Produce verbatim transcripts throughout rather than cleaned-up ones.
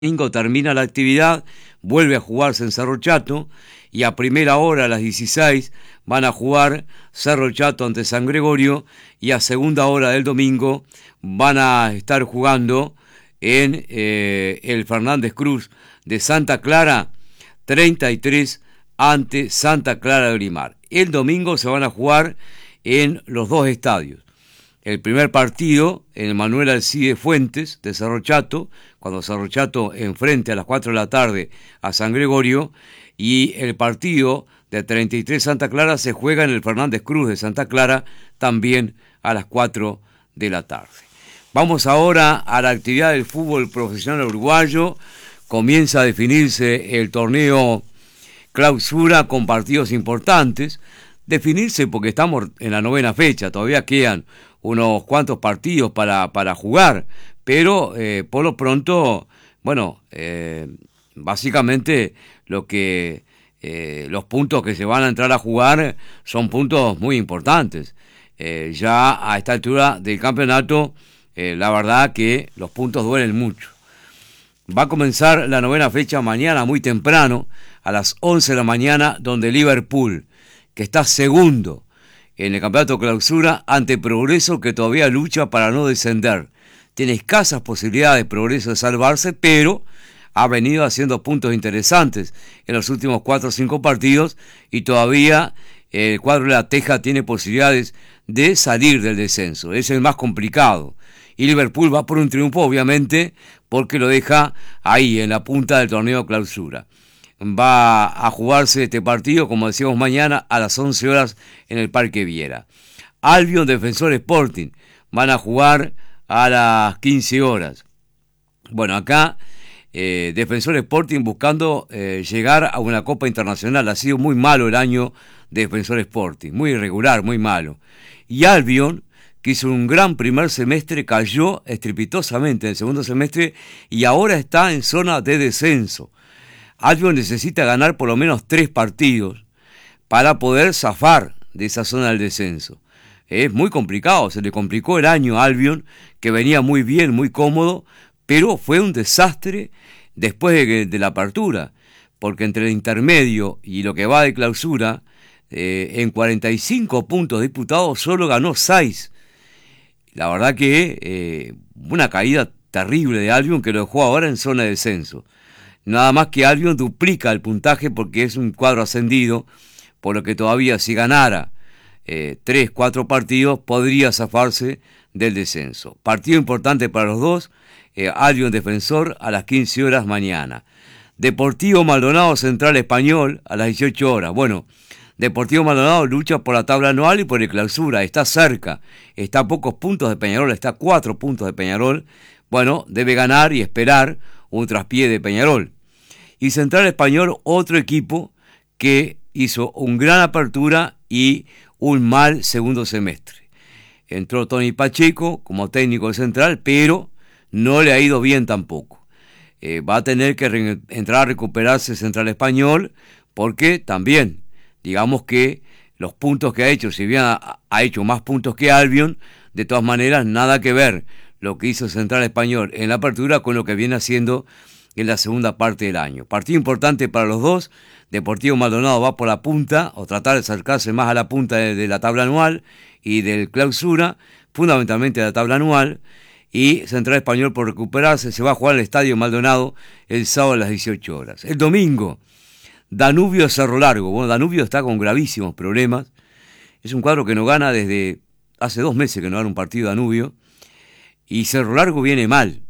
domingo termina la actividad, vuelve a jugarse en Cerro Chato y a primera hora, a las dieciséis, van a jugar Cerro Chato ante San Gregorio y a segunda hora del domingo van a estar jugando en eh, el Fernández Cruz de Santa Clara, treinta y tres ante Santa Clara de Olimar. El domingo se van a jugar en los dos estadios. El primer partido en el Manuel Alcide Fuentes de Cerro Chato, cuando Cerro Chato enfrente a las cuatro de la tarde a San Gregorio, y el partido de treinta y tres Santa Clara se juega en el Fernández Cruz de Santa Clara, también a las cuatro de la tarde. Vamos ahora a la actividad del fútbol profesional uruguayo. Comienza a definirse el torneo Clausura con partidos importantes. Definirse porque estamos en la novena fecha, todavía quedan unos cuantos partidos para, para jugar, pero eh, por lo pronto, bueno, eh, básicamente lo que eh, los puntos que se van a entrar a jugar son puntos muy importantes. Eh, ya a esta altura del campeonato, eh, la verdad que los puntos duelen mucho. Va a comenzar la novena fecha mañana muy temprano, a las once de la mañana, donde Liverpool, que está segundo en el campeonato Clausura, ante Progreso, que todavía lucha para no descender. Tiene escasas posibilidades Progreso de salvarse, pero ha venido haciendo puntos interesantes en los últimos cuatro o cinco partidos y todavía el cuadro de La Teja tiene posibilidades de salir del descenso. Es el más complicado. Y Liverpool va por un triunfo, obviamente, porque lo deja ahí, en la punta del torneo Clausura. Va a jugarse este partido, como decíamos, mañana a las once horas en el Parque Viera. Albion, Defensor Sporting, van a jugar a las quince horas. Bueno, acá eh, Defensor Sporting buscando eh, llegar a una Copa Internacional. Ha sido muy malo el año de Defensor Sporting, muy irregular, muy malo. Y Albion, que hizo un gran primer semestre, cayó estrepitosamente en el segundo semestre y ahora está en zona de descenso. Albion necesita ganar por lo menos tres partidos para poder zafar de esa zona del descenso. Es muy complicado, se le complicó el año a Albion, que venía muy bien, muy cómodo, pero fue un desastre después de, de la apertura, porque entre el intermedio y lo que va de Clausura, eh, en cuarenta y cinco puntos disputados solo ganó seis. La verdad que eh, una caída terrible de Albion, que lo dejó ahora en zona de descenso. Nada más que Albion duplica el puntaje porque es un cuadro ascendido, por lo que todavía si ganara eh, tres, cuatro partidos podría zafarse del descenso. Partido importante para los dos, eh, Albion Defensor a las quince horas mañana. Deportivo Maldonado Central Español a las dieciocho horas. Bueno, Deportivo Maldonado lucha por la tabla anual y por el Clausura, está cerca, está a pocos puntos de Peñarol, está a cuatro puntos de Peñarol. Bueno, debe ganar y esperar un traspié de Peñarol. Y Central Español, otro equipo que hizo un gran apertura y un mal segundo semestre. Entró Tony Pacheco como técnico de Central, pero no le ha ido bien tampoco. Eh, va a tener que re- entrar a recuperarse Central Español, porque también, digamos que los puntos que ha hecho, si bien ha, ha hecho más puntos que Albion, de todas maneras nada que ver lo que hizo Central Español en la apertura con lo que viene haciendo en la segunda parte del año. Partido importante para los dos. Deportivo Maldonado va por la punta, o tratar de acercarse más a la punta de, de la tabla anual y del Clausura, fundamentalmente de la tabla anual, y Central Español por recuperarse. Se va a jugar al Estadio Maldonado el sábado a las dieciocho horas. El domingo, Danubio Cerro Largo. Bueno, Danubio está con gravísimos problemas. Es un cuadro que no gana desde hace dos meses que no gana un partido Danubio. Y Cerro Largo viene mal.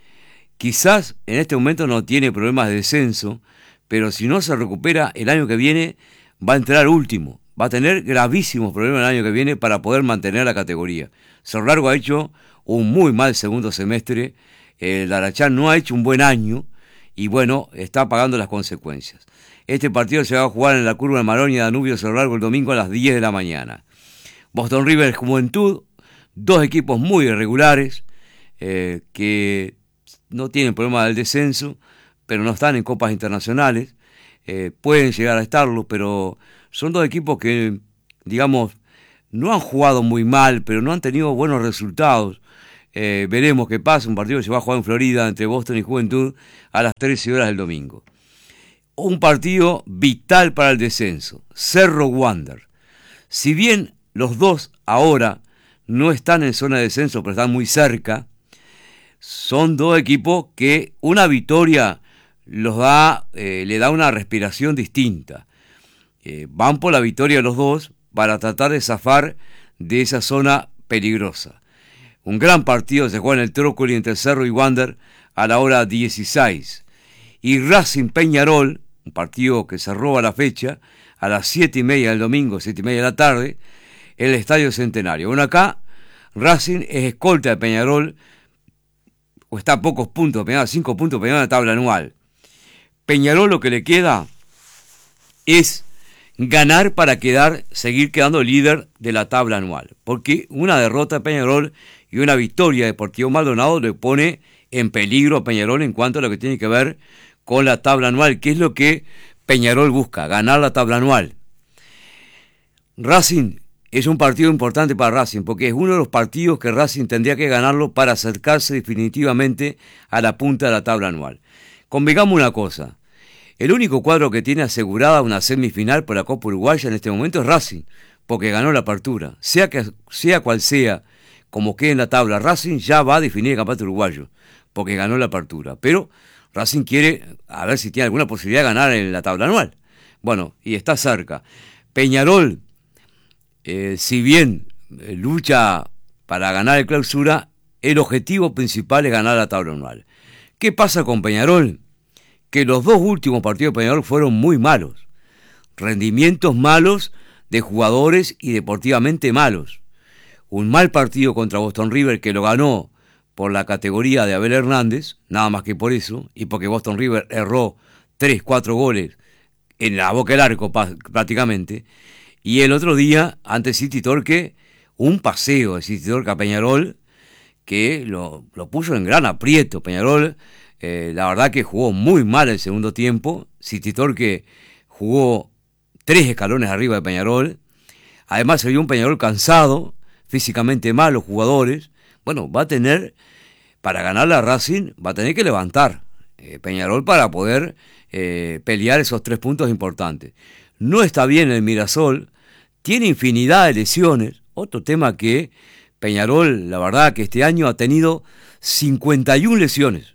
Quizás en este momento no tiene problemas de descenso, pero si no se recupera el año que viene, va a entrar último. Va a tener gravísimos problemas el año que viene para poder mantener la categoría. Cerro Largo ha hecho un muy mal segundo semestre. El Arachán no ha hecho un buen año y bueno, está pagando las consecuencias. Este partido se va a jugar en la curva de Maroña, Danubio Cerro Largo, el domingo a las diez de la mañana. Boston River Juventud, dos equipos muy irregulares, eh, que no tienen problema del descenso, pero no están en copas internacionales. Eh, pueden llegar a estarlo, pero son dos equipos que, digamos, no han jugado muy mal, pero no han tenido buenos resultados. Eh, veremos qué pasa, un partido que se va a jugar en Florida entre Boston y Juventud a las trece horas del domingo. Un partido vital para el descenso, Cerro Wander. Si bien los dos ahora no están en zona de descenso, pero están muy cerca, son dos equipos que una victoria los da, eh, le da una respiración distinta. Eh, van por la victoria los dos para tratar de zafar de esa zona peligrosa. Un gran partido se juega en el Trócoli entre Cerro y Wander a la hora dieciséis. Y Racing Peñarol, un partido que se roba la fecha, a las siete y media del domingo, siete y media de la tarde, el Estadio Centenario. Bueno, acá Racing es escolta de Peñarol, o está a pocos puntos, Peñarol, cinco puntos Peñarol en la tabla anual. Peñarol lo que le queda es ganar para quedar, seguir quedando líder de la tabla anual, porque una derrota de Peñarol y una victoria de Deportivo Maldonado le pone en peligro a Peñarol en cuanto a lo que tiene que ver con la tabla anual, que es lo que Peñarol busca, ganar la tabla anual. Racing es un partido importante para Racing, porque es uno de los partidos que Racing tendría que ganarlo para acercarse definitivamente a la punta de la tabla anual. Convengamos una cosa, el único cuadro que tiene asegurada una semifinal por la Copa Uruguaya en este momento es Racing, porque ganó la apertura. Sea, que, sea cual sea, como quede en la tabla, Racing ya va a definir el campeonato uruguayo, porque ganó la apertura. Pero Racing quiere a ver si tiene alguna posibilidad de ganar en la tabla anual. Bueno, y está cerca. Peñarol, eh, si bien eh, lucha para ganar el clausura, el objetivo principal es ganar la tabla anual. ¿Qué pasa con Peñarol? Que los dos últimos partidos de Peñarol fueron muy malos. Rendimientos malos de jugadores y deportivamente malos. Un mal partido contra Boston River que lo ganó por la categoría de Abel Hernández, nada más que por eso, y porque Boston River erró tres, cuatro goles en la boca del arco prácticamente. Y el otro día, ante City Torque, un paseo de City Torque a Peñarol que lo, lo puso en gran aprieto. Peñarol, eh, la verdad que jugó muy mal el segundo tiempo. City Torque jugó tres escalones arriba de Peñarol. Además se vio un Peñarol cansado, físicamente mal los jugadores. Bueno, va a tener, para ganar la Racing, va a tener que levantar eh, Peñarol para poder eh, pelear esos tres puntos importantes. No está bien el Mirasol, tiene infinidad de lesiones. Otro tema que Peñarol, la verdad que este año ha tenido cincuenta y una lesiones.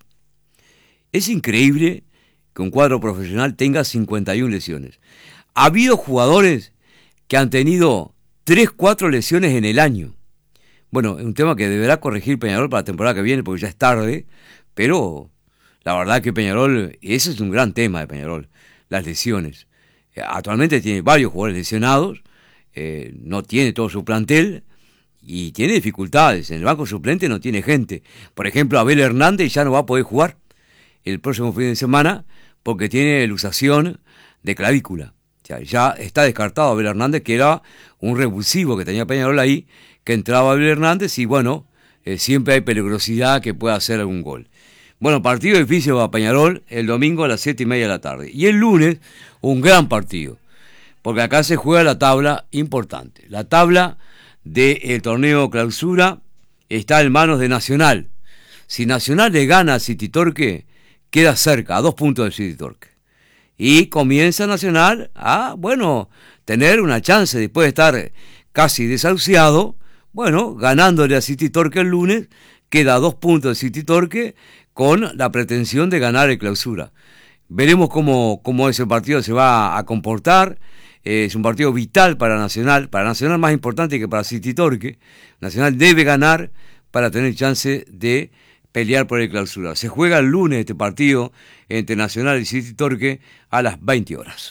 Es increíble que un cuadro profesional tenga cincuenta y una lesiones. Ha habido jugadores que han tenido tres, cuatro lesiones en el año. Bueno, es un tema que deberá corregir Peñarol para la temporada que viene, porque ya es tarde, pero la verdad que Peñarol, ese es un gran tema de Peñarol, las lesiones. Actualmente tiene varios jugadores lesionados, eh, no tiene todo su plantel y tiene dificultades. En el banco suplente no tiene gente. Por ejemplo, Abel Hernández ya no va a poder jugar el próximo fin de semana porque tiene luxación de clavícula. O sea, ya está descartado Abel Hernández, que era un revulsivo que tenía Peñarol ahí, que entraba Abel Hernández y bueno, eh, siempre hay peligrosidad que pueda hacer algún gol. Bueno, partido difícil para Peñarol el domingo a las siete y media de la tarde. Y el lunes, un gran partido, porque acá se juega la tabla importante. La tabla del torneo clausura está en manos de Nacional. Si Nacional le gana a City Torque, queda cerca, a dos puntos del City Torque. Y comienza Nacional a, bueno, tener una chance después de estar casi desahuciado. Bueno, ganándole a City Torque el lunes, queda a dos puntos del City Torque con la pretensión de ganar el clausura. Veremos cómo, cómo ese partido se va a comportar. Eh, es un partido vital para Nacional, para Nacional más importante que para City Torque. Nacional debe ganar para tener chance de pelear por el clausura. Se juega el lunes este partido entre Nacional y City Torque a las veinte horas.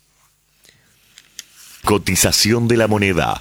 Cotización de la moneda.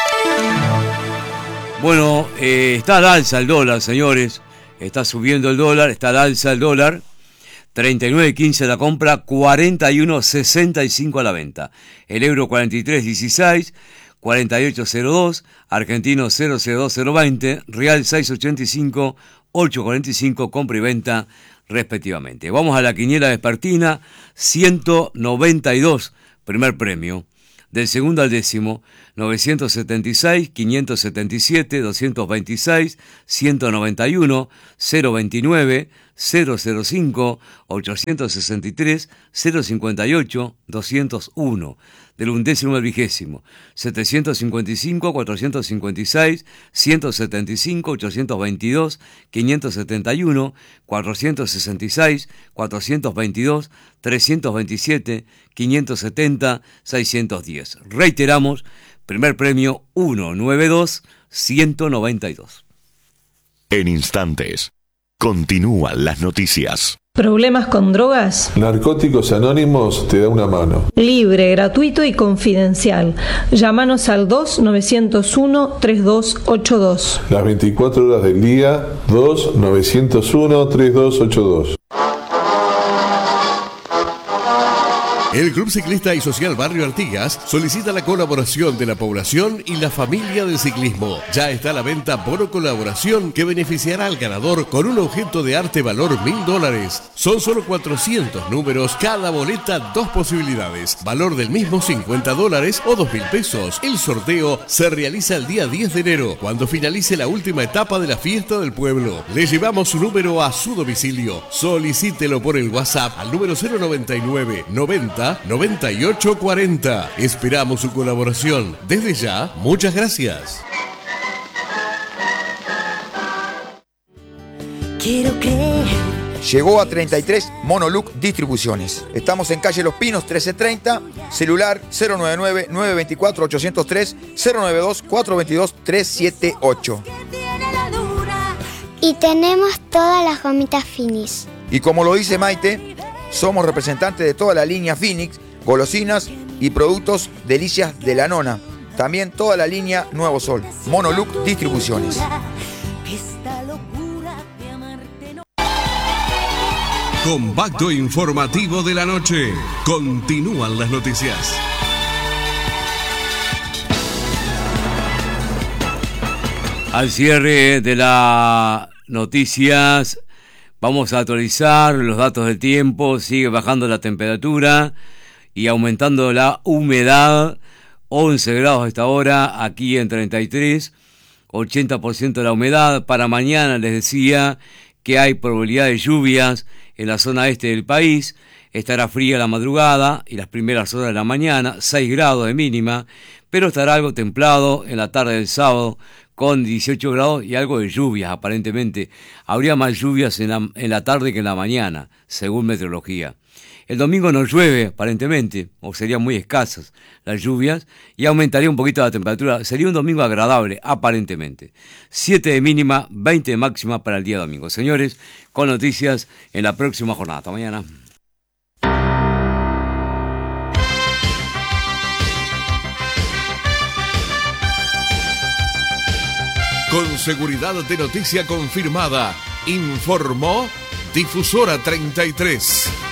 Bueno, eh, está al alza el dólar, señores. Está subiendo el dólar, está al alza el dólar. treinta y nueve quince la compra, cuarenta y uno sesenta y cinco a la venta. El euro cuarenta y tres dieciséis, cuarenta y ocho cero dos, argentino cero cero dos cero veinte, real seis ochenta y cinco, ocho cuarenta y cinco, compra y venta respectivamente. Vamos a la quiniela vespertina, ciento noventa y dos, primer premio. Del segundo al décimo, novecientos setenta y seis, quinientos setenta y siete, doscientos veintiséis, ciento noventa y uno, cero veintinueve, cero cero cinco, ochocientos sesenta y tres, cero cincuenta y ocho, doscientos uno. Del undécimo al vigésimo, setecientos cincuenta y cinco, cuatrocientos cincuenta y seis, ciento setenta y cinco, ochocientos veintidós, quinientos setenta y uno, cuatrocientos sesenta y seis, cuatrocientos veintidós, trescientos veintisiete, quinientos setenta, seiscientos diez. Reiteramos, primer premio ciento noventa y dos, ciento noventa y dos. En instantes, continúan las noticias. ¿Problemas con drogas? Narcóticos Anónimos te da una mano. Libre, gratuito y confidencial. Llámanos al dos nueve cero uno, tres dos ocho dos. Las veinticuatro horas del día, dos nueve cero uno, tres dos ocho dos. El Club Ciclista y Social Barrio Artigas solicita la colaboración de la población y la familia del ciclismo. Ya está a la venta bono colaboración que beneficiará al ganador con un objeto de arte valor mil dólares. Son solo cuatrocientos números, cada boleta dos posibilidades. Valor del mismo cincuenta dólares o dos mil pesos. El sorteo se realiza el día diez de enero, cuando finalice la última etapa de la fiesta del pueblo. Le llevamos su número a su domicilio. Solicítelo por el WhatsApp al número cero noventa y nueve, noventa, noventa y ocho cuarenta. Esperamos su colaboración. Desde ya, muchas gracias. Quiero creer. Llegó a treinta y tres Monoluc Distribuciones. Estamos en calle Los Pinos trece treinta, celular cero nueve nueve, nueve dos cuatro, ocho cero tres, cero nueve dos, cuatro dos dos, tres siete ocho. Y tenemos todas las gomitas Finis. Y como lo dice Maite, somos representantes de toda la línea Phoenix, golosinas y productos Delicias de la Nona. También toda la línea Nuevo Sol. Monoluc Distribuciones. Compacto informativo de la noche. Continúan las noticias. Al cierre de las noticias, vamos a actualizar los datos del tiempo. Sigue bajando la temperatura y aumentando la humedad. once grados a esta hora, aquí en treinta y tres, ochenta por ciento de la humedad. Para mañana les decía que hay probabilidad de lluvias en la zona este del país. Estará fría la madrugada y las primeras horas de la mañana, seis grados de mínima, pero estará algo templado en la tarde del sábado con dieciocho grados y algo de lluvias aparentemente. Habría más lluvias en la, en la tarde que en la mañana, según meteorología. El domingo no llueve aparentemente, o serían muy escasas las lluvias, y aumentaría un poquito la temperatura. Sería un domingo agradable, aparentemente. siete de mínima, veinte de máxima para el día domingo. Señores, con noticias en la próxima jornada. Hasta mañana. Con seguridad de noticia confirmada, informó Difusora treinta y tres.